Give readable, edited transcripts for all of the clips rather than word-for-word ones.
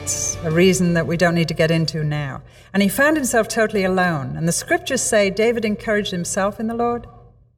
that's a reason that we don't need to get into now. And he found himself totally alone. And the scriptures say David encouraged himself in the Lord.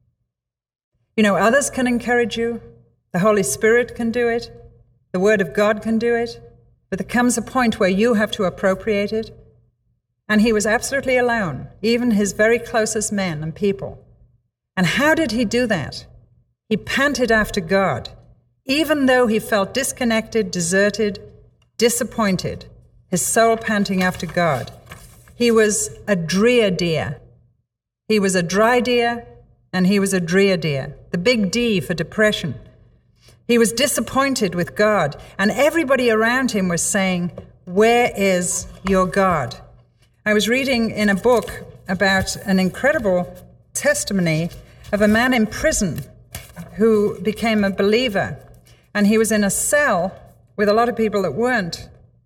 You know, others can encourage you. The Holy Spirit can do it. The Word of God can do it. But there comes a point where you have to appropriate it. And he was absolutely alone, even his very closest men and people. And how did he do that? He panted after God. Even though he felt disconnected, deserted, disappointed, his soul panting after God. He was a drear deer. He was a dry deer, and he was a drear deer. The big D for depression. He was disappointed with God, and everybody around him was saying, "Where is your God?" I was reading in a book about an incredible testimony of a man in prison who became a believer, and he was in a cell with a lot of people that weren't.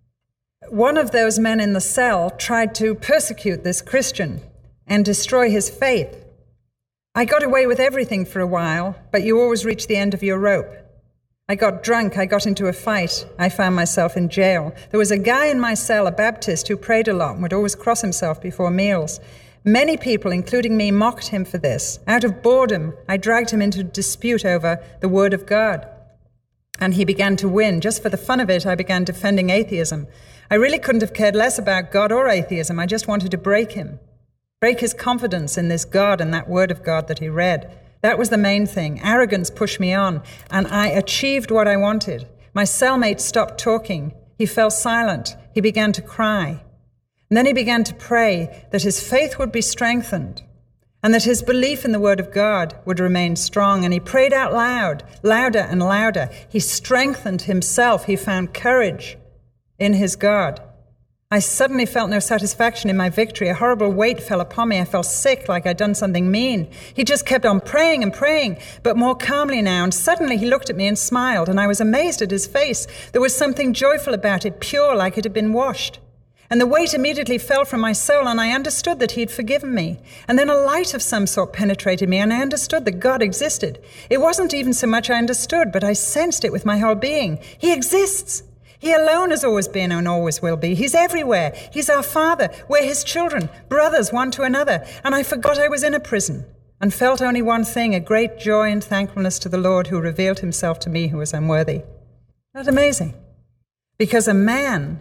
One of those men in the cell tried to persecute this Christian and destroy his faith. "I got away with everything for a while, but you always reach the end of your rope. I got drunk, I got into a fight, I found myself in jail. There was a guy in my cell, a Baptist, who prayed a lot and would always cross himself before meals. Many people, including me, mocked him for this. Out of boredom, I dragged him into a dispute over the Word of God. And he began to win. Just for the fun of it, I began defending atheism. I really couldn't have cared less about God or atheism. I just wanted to break him, break his confidence in this God and that Word of God that he read. That was the main thing. Arrogance pushed me on, and I achieved what I wanted. My cellmate stopped talking. He fell silent. He began to cry. And then he began to pray that his faith would be strengthened and that his belief in the Word of God would remain strong. And he prayed out loud, louder and louder. He strengthened himself. He found courage in his God. I suddenly felt no satisfaction in my victory. A horrible weight fell upon me. I felt sick, like I'd done something mean. He just kept on praying and praying, but more calmly now. And suddenly he looked at me and smiled, and I was amazed at his face. There was something joyful about it, pure, like it had been washed. And the weight immediately fell from my soul, and I understood that he'd forgiven me. And then a light of some sort penetrated me, and I understood that God existed. It wasn't even so much I understood, but I sensed it with my whole being. He exists. He alone has always been and always will be. He's everywhere. He's our Father. We're his children, brothers one to another. And I forgot I was in a prison and felt only one thing, a great joy and thankfulness to the Lord who revealed himself to me who was unworthy. That's amazing. Because a man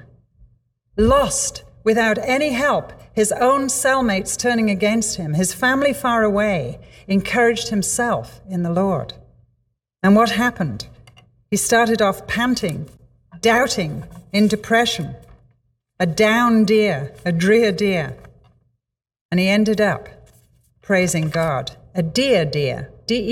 lost without any help, his own cellmates turning against him, his family far away, encouraged himself in the Lord. And what happened? He started off panting, doubting, in depression, a down deer, a drear deer. And he ended up praising God, a dear deer,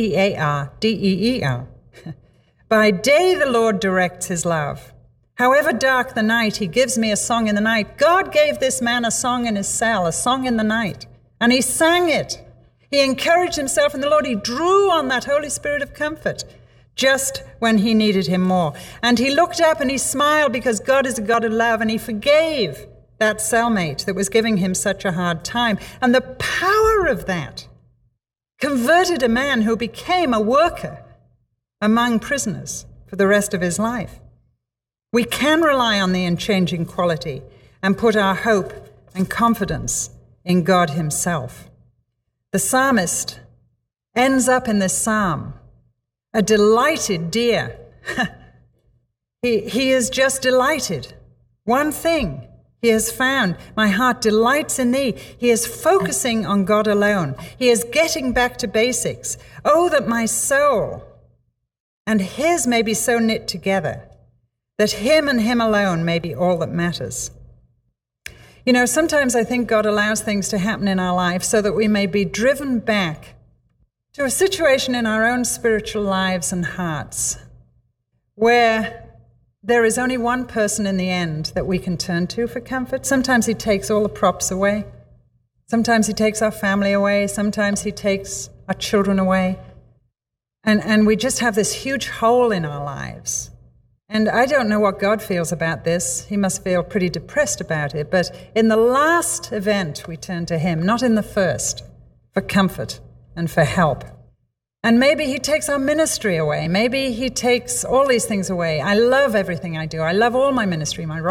D-E-A-R, By day the Lord directs his love. However dark the night, he gives me a song in the night. God gave this man a song in his cell, a song in the night, and he sang it. He encouraged himself in the Lord. He drew on that Holy Spirit of comfort just when he needed him more. And he looked up and he smiled because God is a God of love, and he forgave that cellmate that was giving him such a hard time. And the power of that converted a man who became a worker among prisoners for the rest of his life. We can rely on the unchanging quality and put our hope and confidence in God himself. The psalmist ends up in this psalm a delighted deer. He is just delighted. One thing he has found, my heart delights in thee. He is focusing on God alone. He is getting back to basics. Oh, that my soul and his may be so knit together, that him and him alone may be all that matters. You know, sometimes I think God allows things to happen in our life so that we may be driven back to a situation in our own spiritual lives and hearts where there is only one person in the end that we can turn to for comfort. Sometimes he takes all the props away. Sometimes he takes our family away. Sometimes he takes our children away. And we just have this huge hole in our lives. And I don't know what God feels about this. He must feel pretty depressed about it. But in the last event, we turn to him, not in the first, for comfort and for help. And maybe he takes our ministry away. Maybe he takes all these things away. I love everything I do. I love all my ministry, my